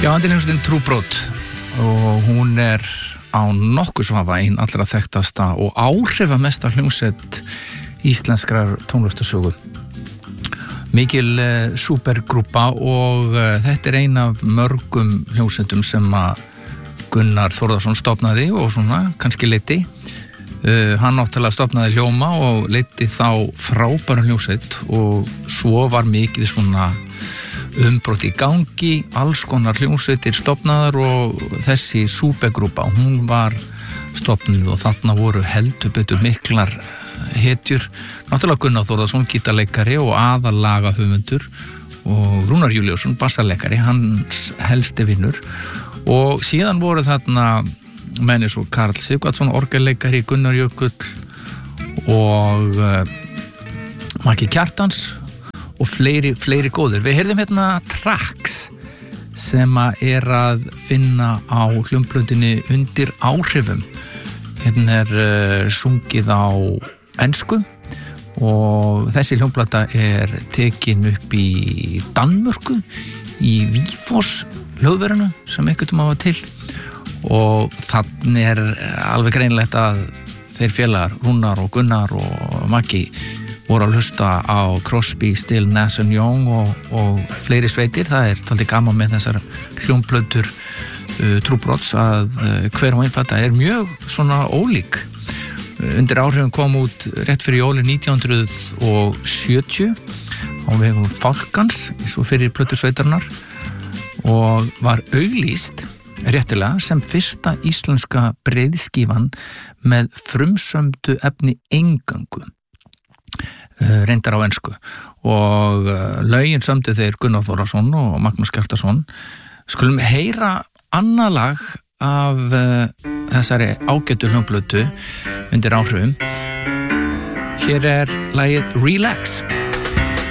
Já, þetta er hljómsveitin Trúbrot og hún á nokkuð svafa ein allra þekktasta og áhrifamesta hljómsveit íslenskrar tónlistarsögu. Mikil supergrúpa og þetta ein af mörgum hljómsveitum sem að Gunnar Þórðarsson stofnaði og svona kannski leiddi. Hann náttúrulega stofnaði Hljóma og leiddi þá frábæra hljómsveit og svo var mikið svona umbrot í gangi, alls konar hljómsveitir stofnaðar og þessi supergrúpa, hún var stofnuð og þarna voru heldur betur miklar hetjur, náttúrulega Gunnar Þórðarsson gítarleikari og aðallaga höfundur og Rúnar Júlíusson bassaleikari, hans helsti vinnur og síðan voru þarna menn eins og Karl Sigvardsson orgelleikari, Gunnar Jökull og Maggi Kjartans og fleiri góðir. Við heyrðum hérna Tracks sem að finna á hljómplötunni Undir áhrifum. Hérna sungið á ensku og þessi hljómplata tekin upp í Danmörku í Vífoss hljóðverinu sem einhvern var til og þannig alveg greinlegt að þeir félagar Rúnar og Gunnar og Maggi voru að hlusta á Crosby, Still, Nash & Young og fleiri sveitir. Það taldi gaman með þessar hljómplötur Trúbrots að hver og ein plata mjög svona ólík. Undir áhrifum kom út rétt fyrir jólin 1970 á vegum Falkans, svo fyrir plötusveitarnar og var auglýst réttilega sem fyrsta íslenska breiðskífan með frumsömdu efni eingöngu. Reyndar á ensku og lögin sömdu þeir Gunnar Þórðarsson og Magnús Kjartason. Skulum heyra annað lag af þessari ágætu hljómplötu Undir áhrifum. Hér lagið Relax.